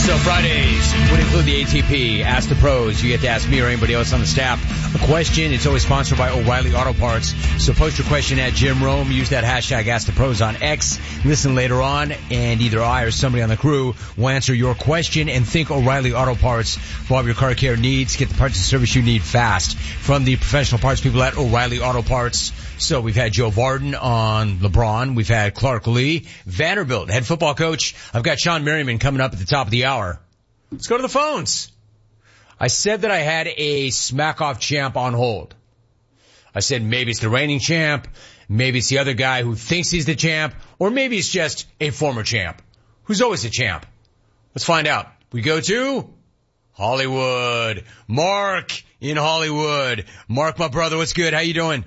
So Fridays would include the ATP, Ask the Pros. You get to ask me or anybody else on the staff a question. It's always sponsored by O'Reilly Auto Parts. So post your question at Jim Rome. Use that hashtag Ask the Pros on X. Listen later on, and either I or somebody on the crew will answer your question. And think O'Reilly Auto Parts for all of your car care needs. Get the parts and service you need fast from the professional parts people at O'Reilly Auto Parts. So we've had Joe Vardon on LeBron. We've had Clark Lee, Vanderbilt head football coach. I've got Sean Merriman coming up at the top of the hour. Let's go to the phones. I said that I had a smack-off champ on hold. I said maybe it's the reigning champ, maybe it's the other guy who thinks he's the champ, or maybe it's just a former champ who's always a champ. Let's find out. We go to Hollywood. Mark in Hollywood. Mark, my brother, what's good? How you doing?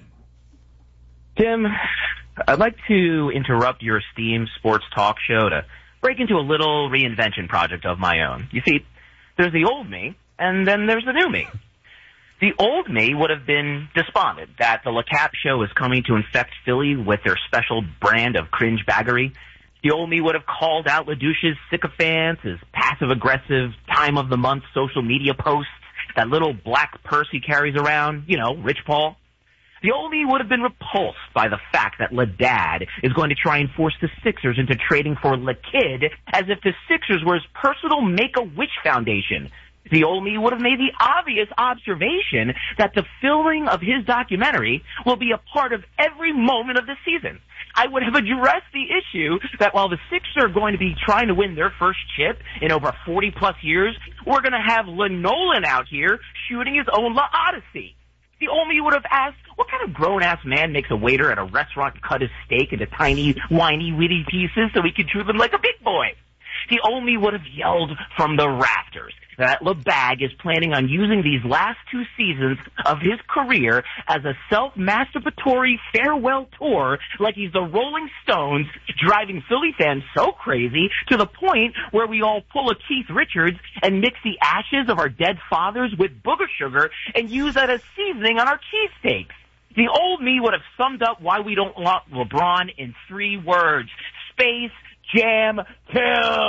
Tim, I'd like to interrupt your esteemed sports talk show to break into a little reinvention project of my own. You see, there's the old me, and then there's the new me. The old me would have been despondent that the LeCap show is coming to infect Philly with their special brand of cringe baggery. The old me would have called out LaDouche's sycophants, his passive-aggressive time-of-the-month social media posts, that little black purse he carries around, you know, Rich Paul. The old me would have been repulsed by the fact that LaDad is going to try and force the Sixers into trading for LaKid as if the Sixers were his personal Make-A-Wish foundation. The old me would have made the obvious observation that the filming of his documentary will be a part of every moment of the season. I would have addressed the issue that while the Sixers are going to be trying to win their first chip in over 40-plus years, we're going to have Nolan out here shooting his own La Odyssey. The old me would have asked, what kind of grown-ass man makes a waiter at a restaurant cut his steak into tiny, whiny, witty pieces so he can chew them like a big boy? The old me would have yelled from the rafters that LeBag is planning on using these last 2 seasons of his career as a self-masturbatory farewell tour like he's the Rolling Stones, driving Philly fans so crazy to the point where we all pull a Keith Richards and mix the ashes of our dead fathers with booger sugar and use that as seasoning on our cheesesteaks. The old me would have summed up why we don't want LeBron in 3 words. Space Jam 2.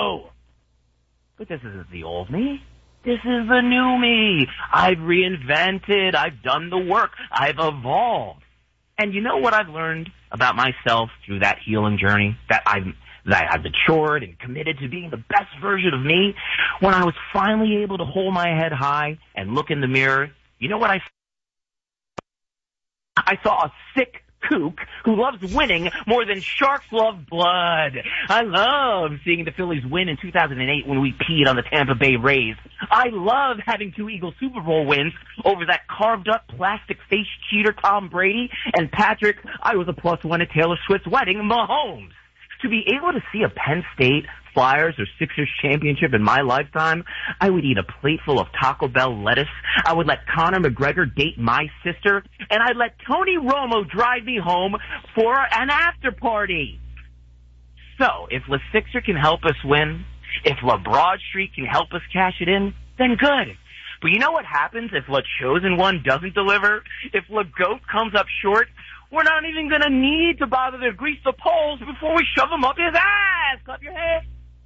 But this isn't the old me. This is the new me. I've reinvented. I've done the work. I've evolved. And you know what I've learned about myself through that healing journey? That I've matured and committed to being the best version of me. When I was finally able to hold my head high and look in the mirror, you know what I saw? I saw a sick kook who loves winning more than sharks love blood. I love seeing the Phillies win in 2008 when we peed on the Tampa Bay Rays. I love having 2 Eagles Super Bowl wins over that carved-up plastic face cheater Tom Brady and Patrick, I was a +1 at Taylor Swift's wedding, Mahomes. To be able to see a Penn State, Flyers, or Sixers championship in my lifetime, I would eat a plate full of Taco Bell lettuce. I would let Conor McGregor date my sister, and I'd let Tony Romo drive me home for an after party. So, if Le Sixer can help us win, if La Broad Street can help us cash it in, then good. But you know what happens if La Chosen One doesn't deliver? If La Goat comes up short? We're not even going to need to bother to grease the poles before we shove them up his ass. Clap your hands.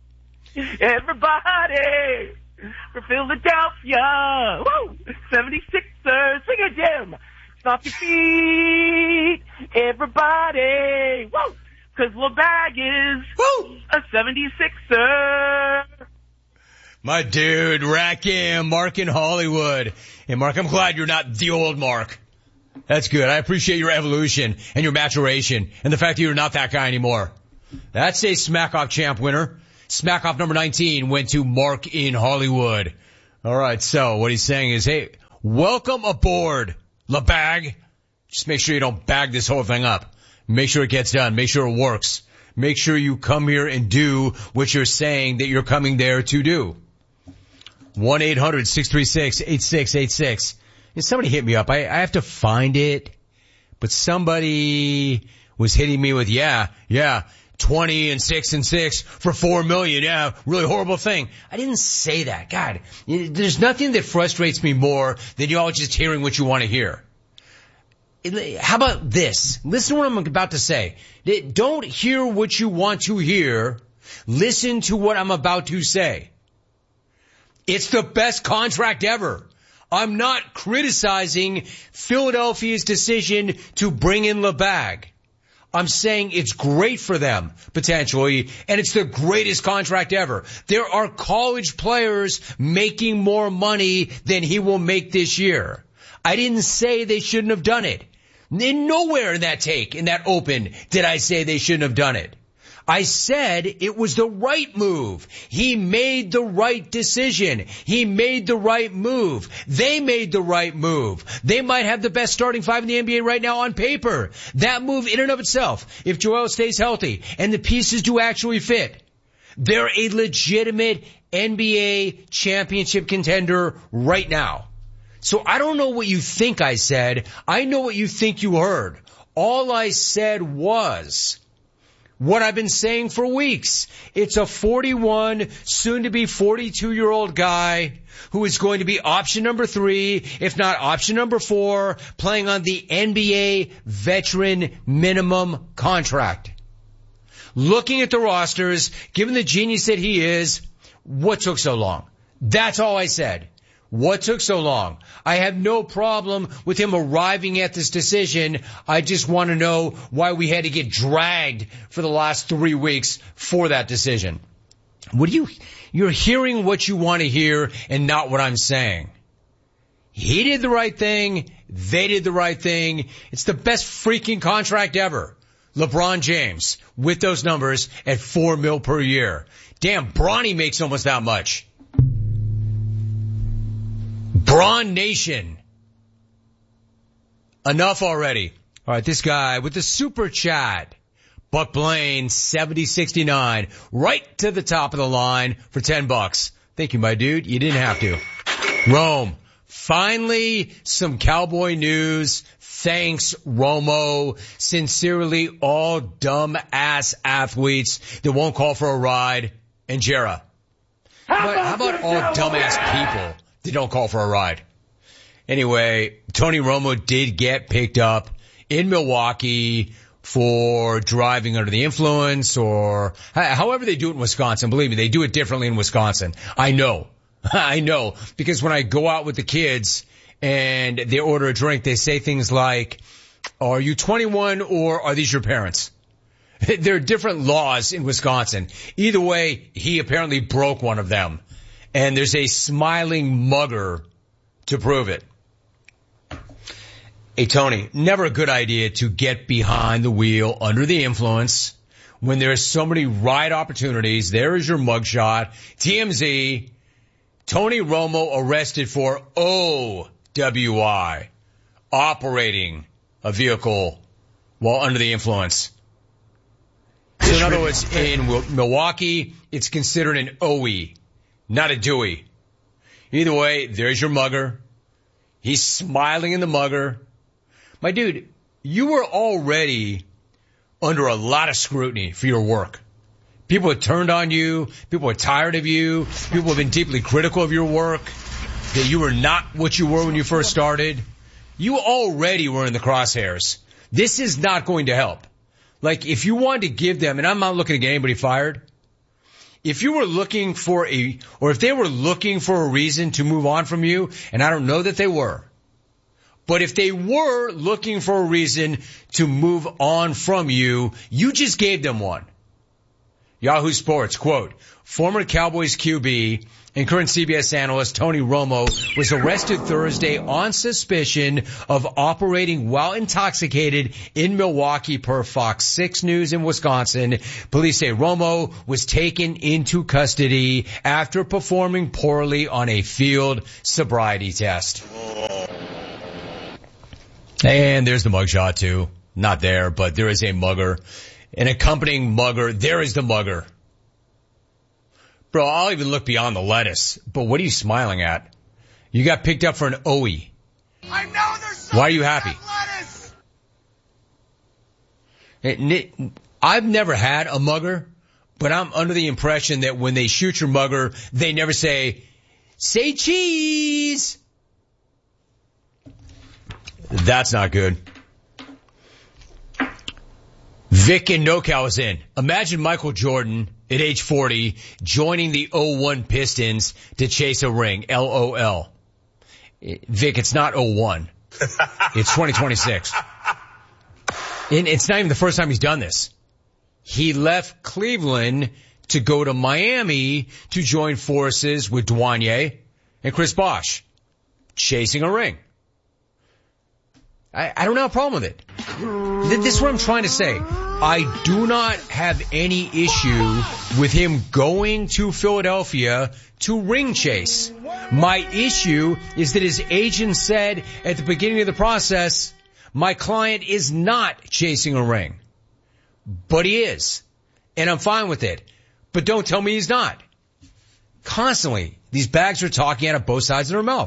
Everybody for Philadelphia. Woo! 76ers. Sing it, Jim. Stop your feet. Everybody. Woo! Because LeBag is a 76er. My dude, Rakim, Mark in Hollywood. And Mark, I'm glad you're not the old Mark. That's good. I appreciate your evolution and your maturation and the fact that you're not that guy anymore. That's a Smack-Off champ winner. Smack-Off number 19 went to Mark in Hollywood. All right, so what he's saying is, hey, welcome aboard, LeBag. Just make sure you don't bag this whole thing up. Make sure it gets done. Make sure it works. Make sure you come here and do what you're saying that you're coming there to do. 1-800-636-8686. And somebody hit me up. I have to find it, but somebody was hitting me with, yeah, 20 and 6 and 6 for $4 million. Yeah, really horrible thing. I didn't say that. God, there's nothing that frustrates me more than you all just hearing what you want to hear. How about this? Listen to what I'm about to say. Don't hear what you want to hear. Listen to what I'm about to say. It's the best contract ever. I'm not criticizing Philadelphia's decision to bring in LeBag. I'm saying it's great for them, potentially, and it's the greatest contract ever. There are college players making more money than he will make this year. I didn't say they shouldn't have done it. Nowhere in that take, in that open, did I say they shouldn't have done it. I said it was the right move. He made the right decision. He made the right move. They made the right move. They might have the best starting five in the NBA right now on paper. That move in and of itself, if Joel stays healthy and the pieces do actually fit, they're a legitimate NBA championship contender right now. So I don't know what you think I said. I know what you think you heard. All I said was what I've been saying for weeks. It's a 41, soon to be 42-year-old guy who is going to be option number 3, if not option number 4, playing on the NBA veteran minimum contract. Looking at the rosters, given the genius that he is, what took so long? That's all I said. What took so long? I have no problem with him arriving at this decision. I just want to know why we had to get dragged for the last 3 weeks for that decision. You're hearing what you want to hear and not what I'm saying. He did the right thing. They did the right thing. It's the best freaking contract ever. LeBron James with those numbers at $4 million per year. Damn, Bronny makes almost that much. Braun Nation. Enough already. All right, this guy with the super chat. Buck Blaine, 7069, right to the top of the line for $10. Thank you, my dude. You didn't have to. Rome. Finally, some Cowboy news. Thanks, Romo. Sincerely, all dumb-ass athletes that won't call for a ride. And Jera. How about all dumbass people that don't call for a ride? Anyway, Tony Romo did get picked up in Milwaukee for driving under the influence, or however they do it in Wisconsin. Believe me, they do it differently in Wisconsin. I know, because when I go out with the kids and they order a drink, they say things like, are you 21 or are these your parents? There are different laws in Wisconsin. Either way, he apparently broke one of them. And there's a smiling mugger to prove it. Hey, Tony, never a good idea to get behind the wheel under the influence when there's so many ride opportunities. There is your mugshot. TMZ, Tony Romo arrested for OWI, operating a vehicle while under the influence. So in other words, in Milwaukee, it's considered an OE, not a Dewey. Either way, there's your mugger. He's smiling in the mugger. My dude, you were already under a lot of scrutiny for your work. People have turned on you. People are tired of you. People have been deeply critical of your work, that you were not what you were when you first started. You already were in the crosshairs. This is not going to help. Like, if you wanted to give them, and I'm not looking to get anybody fired, if you were looking for if they were looking for a reason to move on from you, and I don't know that they were, but if they were looking for a reason to move on from you, you just gave them one. Yahoo Sports, quote, former Cowboys QB and current CBS analyst Tony Romo was arrested Thursday on suspicion of operating while intoxicated in Milwaukee per Fox 6 News in Wisconsin. Police say Romo was taken into custody after performing poorly on a field sobriety test. And there's the mugshot too. Not there, but there is a mugger. An accompanying mugger. There is the mugger. Bro, I'll even look beyond the lettuce. But what are you smiling at? You got picked up for an OE. I know there's something. Why are you happy? I've never had a mugger, but I'm under the impression that when they shoot your mugger, they never say cheese. That's not good. Vic in NoCal is in. Imagine Michael Jordan at age 40, joining the 0-1 Pistons to chase a ring. LOL. Vic, it's not 0-1. It's 2026. And it's not even the first time he's done this. He left Cleveland to go to Miami to join forces with Dwanye and Chris Bosh, chasing a ring. I don't have a problem with it. This is what I'm trying to say. I do not have any issue with him going to Philadelphia to ring chase. My issue is that his agent said at the beginning of the process, my client is not chasing a ring. But he is. And I'm fine with it. But don't tell me he's not. Constantly, these bags are talking out of both sides of their mouth.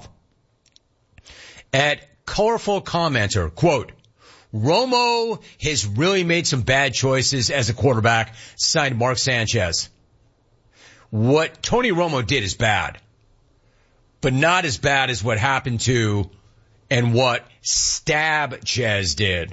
At Colorful Commenter, quote, Romo has really made some bad choices as a quarterback, signed Mark Sanchez. What Tony Romo did is bad, but not as bad as what happened to and what Stabchez did.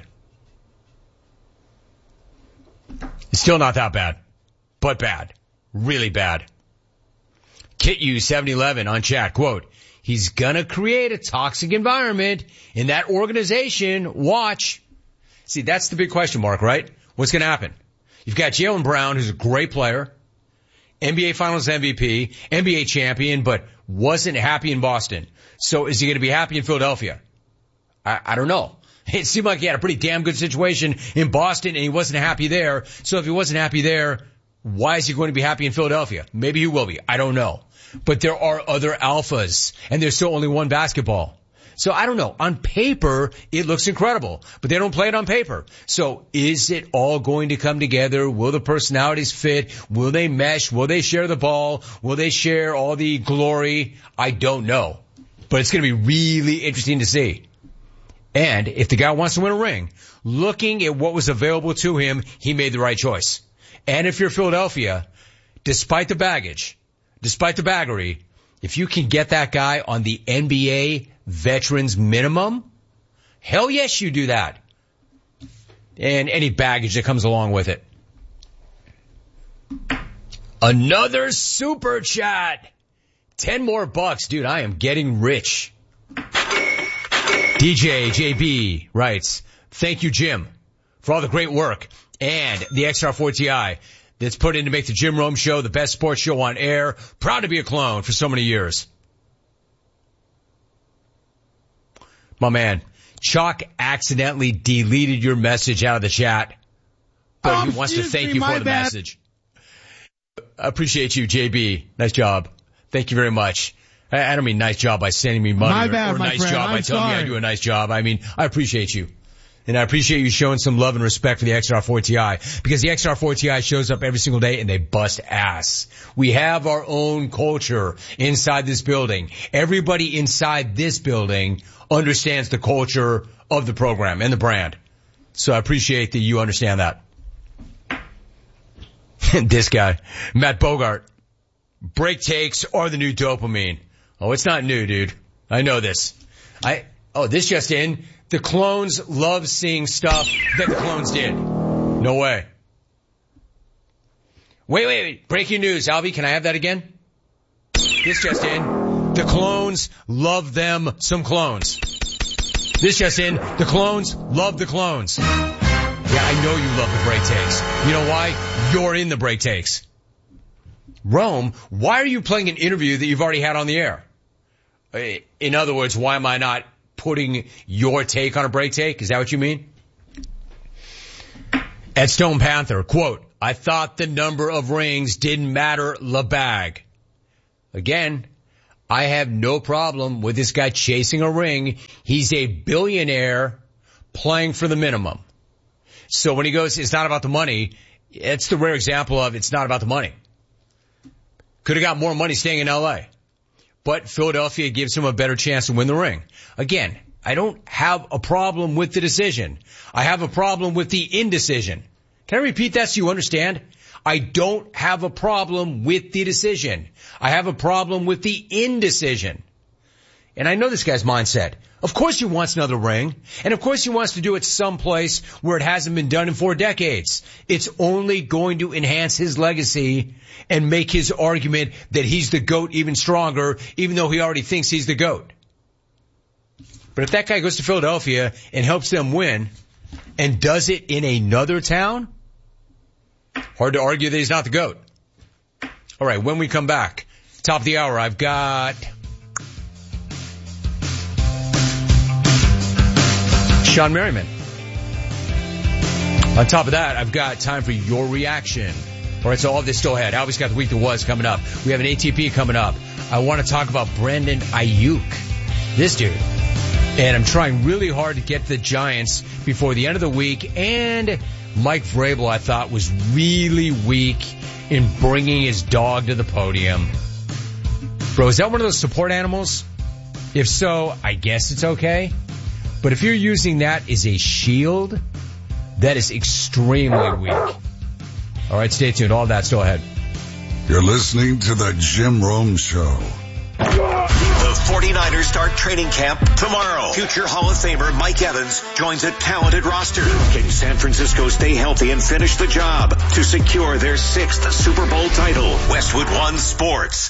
It's still not that bad, but bad. Really bad. KitU 711 on chat, quote, he's gonna create a toxic environment in that organization. Watch. See, that's the big question mark, right? What's gonna happen? You've got Jaylen Brown, who's a great player, NBA Finals MVP, NBA champion, but wasn't happy in Boston. So is he gonna be happy in Philadelphia? I don't know. It seemed like he had a pretty damn good situation in Boston and he wasn't happy there. So if he wasn't happy there, why is he going to be happy in Philadelphia? Maybe he will be. I don't know. But there are other alphas, and there's still only one basketball. So I don't know. On paper, it looks incredible, but they don't play it on paper. So is it all going to come together? Will the personalities fit? Will they mesh? Will they share the ball? Will they share all the glory? I don't know. But it's going to be really interesting to see. And if the guy wants to win a ring, looking at what was available to him, he made the right choice. And if you're Philadelphia, despite the baggage, despite the baggery, if you can get that guy on the NBA veterans minimum, hell yes, you do that. And any baggage that comes along with it. Another super chat. 10 more bucks. Dude, I am getting rich. DJ JB writes, thank you, Jim, for all the great work and the XR4 Ti that's put in to make the Jim Rome Show the best sports show on air. Proud to be a clone for so many years. My man, Chalk accidentally deleted your message out of the chat, but he wants to thank you for the message. I appreciate you, JB. Nice job. Thank you very much. I don't mean nice job by sending me money or nice job by telling me I do a nice job. I mean, I appreciate you. And I appreciate you showing some love and respect for the XR4 Ti, because the XR4 Ti shows up every single day and they bust ass. We have our own culture inside this building. Everybody inside this building understands the culture of the program and the brand. So I appreciate that you understand that. This guy, Matt Bogart. Break takes are the new dopamine. Oh, it's not new, dude. I know this. This just in. The clones love seeing stuff that the clones did. No way. Wait. Breaking news. Alvy, can I have that again? This just in. The clones love them some clones. This just in. The clones love the clones. Yeah, I know you love the break takes. You know why? You're in the break takes. Rome, why are you playing an interview that you've already had on the air? In other words, why am I not putting your take on a break take? Is that what you mean? At Stone Panther, quote, I thought the number of rings didn't matter, LeBag. Again, I have no problem with this guy chasing a ring. He's a billionaire playing for the minimum. So when he goes, it's not about the money, it's the rare example of it's not about the money. Could have got more money staying in L.A. But Philadelphia gives him a better chance to win the ring. Again, I don't have a problem with the decision. I have a problem with the indecision. Can I repeat that so you understand? I don't have a problem with the decision. I have a problem with the indecision. and I know this guy's mindset. Of course he wants another ring, and of course he wants to do it someplace where it hasn't been done in 4 decades. It's only going to enhance his legacy and make his argument that he's the GOAT even stronger, even though he already thinks he's the GOAT. But if that guy goes to Philadelphia and helps them win and does it in another town, hard to argue that he's not the GOAT. All right, when we come back, top of the hour, I've got Sean Merriman. On top of that, I've got time for your reaction. All right, so all of this still ahead. Albie's got the week that was coming up. We have an ATP coming up. I want to talk about Brandon Ayuk, this dude. And I'm trying really hard to get the Giants before the end of the week. And Mike Vrabel, I thought, was really weak in bringing his dog to the podium. Bro, is that one of those support animals? If so, I guess it's okay. But if you're using that as a shield, that is extremely weak. All right, stay tuned. All of that still ahead. You're listening to the Jim Rome Show. The 49ers start training camp tomorrow. Future Hall of Famer Mike Evans joins a talented roster. Can San Francisco stay healthy and finish the job to secure their 6th Super Bowl title? Westwood One Sports.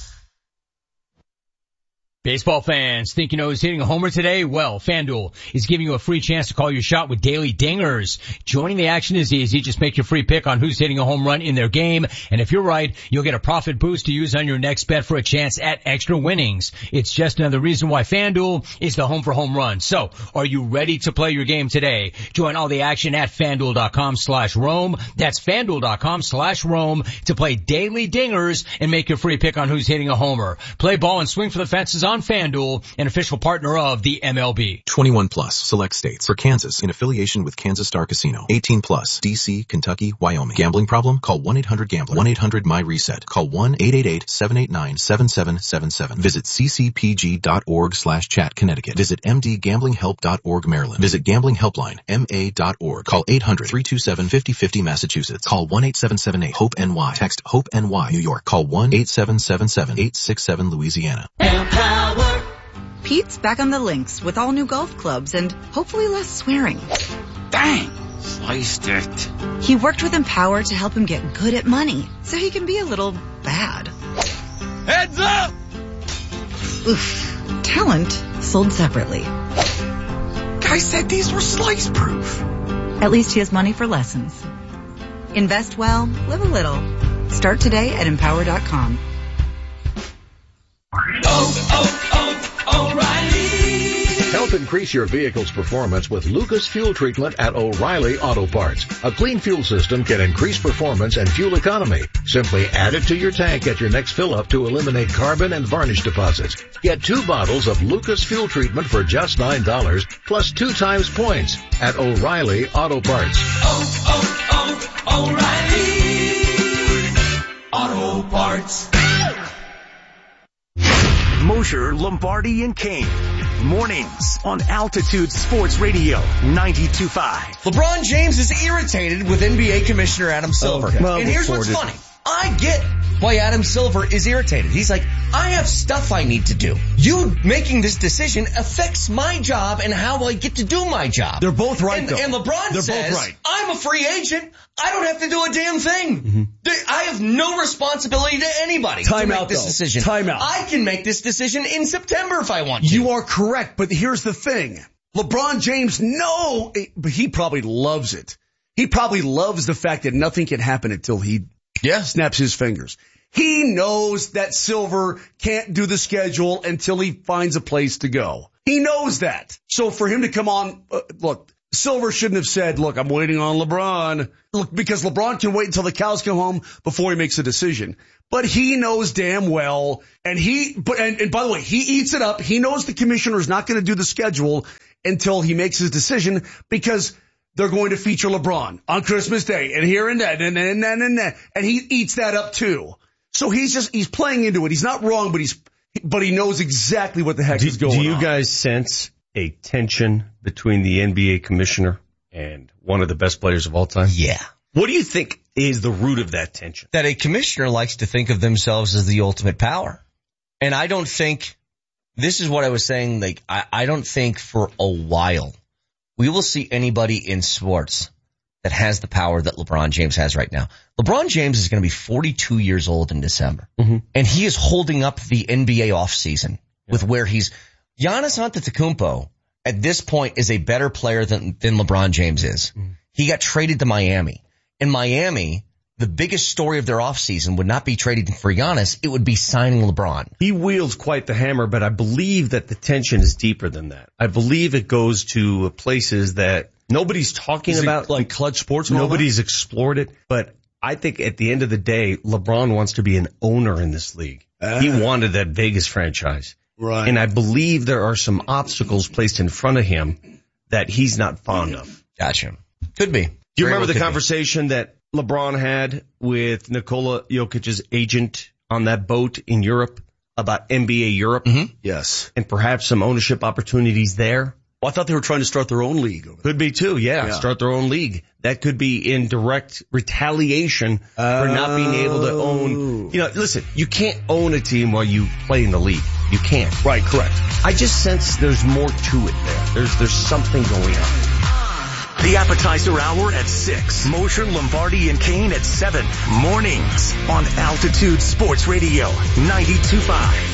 Baseball fans, think you know who's hitting a homer today? Well, FanDuel is giving you a free chance to call your shot with daily dingers. Joining the action is easy. Just make your free pick on who's hitting a home run in their game. And if you're right, you'll get a profit boost to use on your next bet for a chance at extra winnings. It's just another reason why FanDuel is the home for home runs. So, are you ready to play your game today? Join all the action at FanDuel.com/Rome. That's FanDuel.com/Rome to play daily dingers and make your free pick on who's hitting a homer. Play ball and swing for the fences on FanDuel, an official partner of the MLB. 21 plus, select states. For Kansas, in affiliation with Kansas Star Casino. 18 plus, D.C., Kentucky, Wyoming. Gambling problem? Call 1-800-GAMBLER. 1-800-MY-RESET. Call 1-888-789-7777. Visit ccpg.org/chat, Connecticut. Visit mdgamblinghelp.org, Maryland. Visit gamblinghelpline, ma.org. Call 800-327-5050, Massachusetts. Call 1-8778-HOPE-NY. Text HOPE-NY, New York. Call 1-8777-867, Louisiana. Pete's back on the links with all new golf clubs and hopefully less swearing. Dang! Sliced it. He worked with Empower to help him get good at money so he can be a little bad. Heads up! Oof. Talent sold separately. Guy said these were slice proof. At least he has money for lessons. Invest well, live a little. Start today at Empower.com. O'Reilly. Help increase your vehicle's performance with Lucas Fuel Treatment at O'Reilly Auto Parts. A clean fuel system can increase performance and fuel economy. Simply add it to your tank at your next fill-up to eliminate carbon and varnish deposits. Get 2 bottles of Lucas Fuel Treatment for just $9 plus 2 times points at O'Reilly Auto Parts. O'Reilly Auto Parts. Mosher, Lombardi, and Kane. Mornings on Altitude Sports Radio 92.5. LeBron James is irritated with NBA Commissioner Adam Silver. Okay. Well, and here's what's funny. I get why Adam Silver is irritated. He's like, I have stuff I need to do. You making this decision affects my job and how I get to do my job. They're both right, though. And LeBron They're says, both right. I'm a free agent. I don't have to do a damn thing. Mm-hmm. I have no responsibility to anybody to make this decision. Time out. I can make this decision in September if I want to. You are correct, but here's the thing. LeBron James, but he probably loves it. He probably loves the fact that nothing can happen until he snaps his fingers. He knows that Silver can't do the schedule until he finds a place to go. He knows that. So for him to come on, look, Silver shouldn't have said, look, I'm waiting on LeBron. Look, because LeBron can wait until the cows come home before he makes a decision. But he knows damn well, and by the way, he eats it up. He knows the commissioner is not going to do the schedule until he makes his decision because they're going to feature LeBron on Christmas Day and here and that and that. And he eats that up too. So he's playing into it. He's not wrong, but he knows exactly what the heck is going on. Do you guys sense a tension between the NBA commissioner and one of the best players of all time? Yeah. What do you think is the root of that tension? That a commissioner likes to think of themselves as the ultimate power. And I don't think this is what I was saying. Like, I don't think for a while we will see anybody in sports that has the power that LeBron James has right now. LeBron James is going to be 42 years old in December. And he is holding up the NBA offseason with where he's Giannis Antetokounmpo at this point is a better player than LeBron James is. He got traded to Miami. In Miami, the biggest story of their offseason would not be trading for Giannis. It would be signing LeBron. He wields quite the hammer, but I believe that the tension is deeper than that. I believe it goes to places that nobody's talking about. Like Clutch Sports? Nobody's explored it. But I think at the end of the day, LeBron wants to be an owner in this league. He wanted that Vegas franchise. Right. And I believe there are some obstacles placed in front of him that he's not fond of. Gotcha. Could be. Do you remember the conversation that LeBron had with Nikola Jokic's agent on that boat in Europe about NBA Europe? Yes. And perhaps some ownership opportunities there? Well, I thought they were trying to start their own league. Could be too, yeah. Start their own league. That could be in direct retaliation for not being able to own. You know, listen, you can't own a team while you play in the league. You can't. Right, correct. I just sense there's more to it there. There's something going on. The appetizer hour at 6. Mosher, Lombardi, and Kane at 7. Mornings on Altitude Sports Radio 92.5.